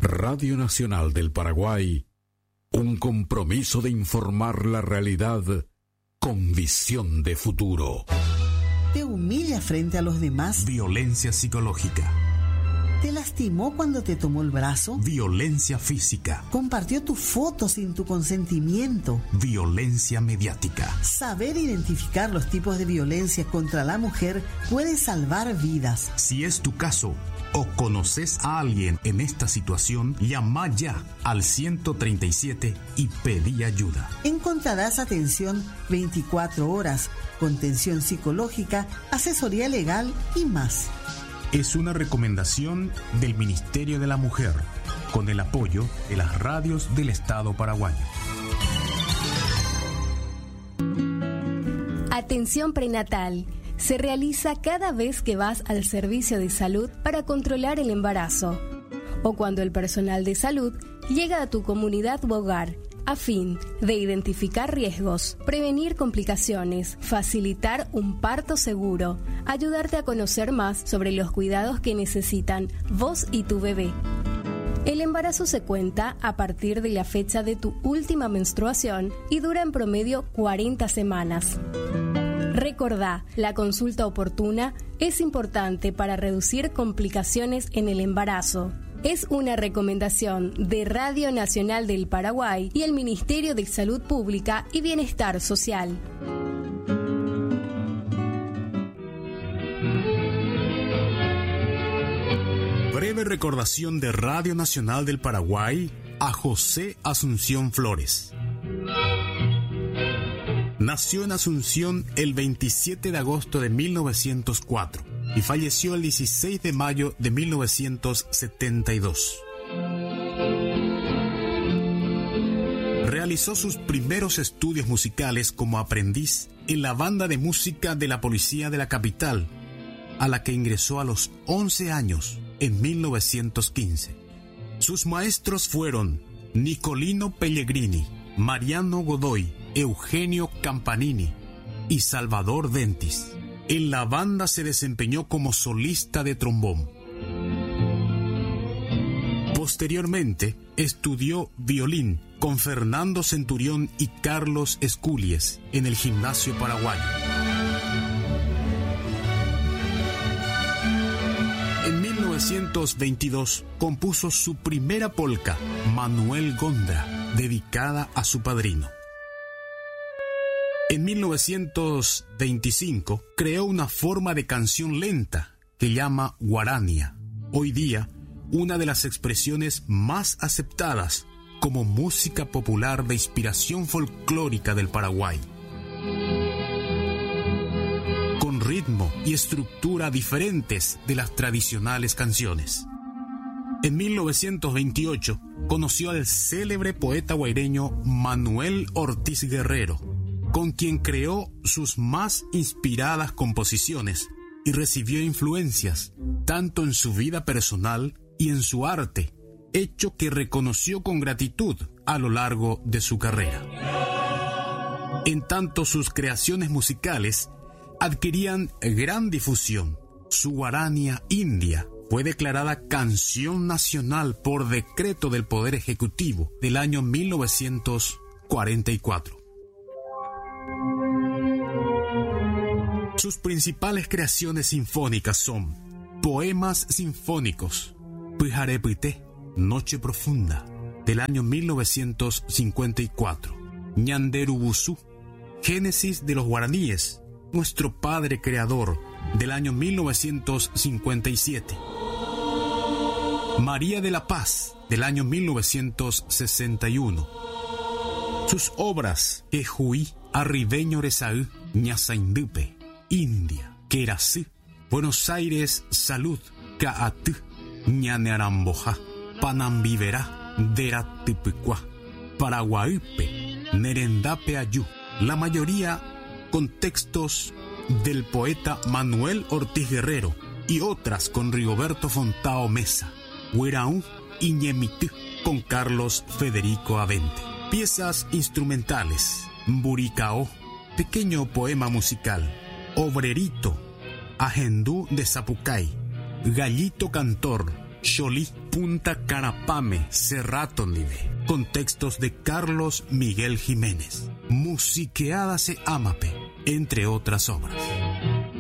Radio Nacional del Paraguay, un compromiso de informar la realidad con visión de futuro. ¿Te humilla frente a los demás? Violencia psicológica. ¿Te lastimó cuando te tomó el brazo? Violencia física. ¿Compartió tu foto sin tu consentimiento? Violencia mediática. Saber identificar los tipos de violencia contra la mujer puede salvar vidas. Si es tu caso o conoces a alguien en esta situación, llama ya al 137 y pedí ayuda. Encontrarás atención 24 horas, contención psicológica, asesoría legal y más. Es una recomendación del Ministerio de la Mujer, con el apoyo de las radios del Estado paraguayo. Atención prenatal. Se realiza cada vez que vas al servicio de salud para controlar el embarazo, o cuando el personal de salud llega a tu comunidad u hogar, a fin de identificar riesgos, prevenir complicaciones, facilitar un parto seguro, ayudarte a conocer más sobre los cuidados que necesitan vos y tu bebé. El embarazo se cuenta a partir de la fecha de tu última menstruación y dura en promedio 40 semanas. Recordá, la consulta oportuna es importante para reducir complicaciones en el embarazo. Es una recomendación de Radio Nacional del Paraguay y el Ministerio de Salud Pública y Bienestar Social. Breve recordación de Radio Nacional del Paraguay a José Asunción Flores. Nació en Asunción el 27 de agosto de 1904. Y falleció el 16 de mayo de 1972. Realizó sus primeros estudios musicales como aprendiz en la banda de música de la Policía de la Capital, a la que ingresó a los 11 años en 1915. Sus maestros fueron Nicolino Pellegrini, Mariano Godoy, Eugenio Campanini y Salvador Dentis. En la banda se desempeñó como solista de trombón. Posteriormente, estudió violín con Fernando Centurión y Carlos Esculies en el Gimnasio Paraguayo. En 1922 compuso su primera polca, Manuel Gondra, dedicada a su padrino. En 1925 creó una forma de canción lenta que llama guarania, hoy día una de las expresiones más aceptadas como música popular de inspiración folclórica del Paraguay. Con ritmo y estructura diferentes de las tradicionales canciones. En 1928 conoció al célebre poeta guaireño Manuel Ortiz Guerrero, con quien creó sus más inspiradas composiciones y recibió influencias tanto en su vida personal y en su arte, hecho que reconoció con gratitud a lo largo de su carrera. En tanto sus creaciones musicales adquirían gran difusión, su guarania india fue declarada canción nacional por decreto del Poder Ejecutivo del año 1944. Sus principales creaciones sinfónicas son Poemas Sinfónicos, Pijarepité, Noche Profunda, del año 1954, Ñanderubusú, Génesis de los Guaraníes, Nuestro Padre Creador, del año 1957, María de la Paz, del año 1961. Sus obras, Quejuí, Arribeño Resaú, Ñasaindupe, India, Querasí, Buenos Aires, Salud, Caatú, Ñanearamboja, Panambiverá, Deratipicua, Paraguaype, Nerendape Ayú, la mayoría con textos del poeta Manuel Ortiz Guerrero y otras con Rigoberto Fontao Mesa, Huiraú y Ñemitú con Carlos Federico Avente. Piezas instrumentales, Buricao, pequeño poema musical, Obrerito, Agendú de Zapucay, Gallito Cantor, Xolí, Punta Carapame, Cerratondive, con textos de Carlos Miguel Jiménez, Musiqueada se Amape, entre otras obras.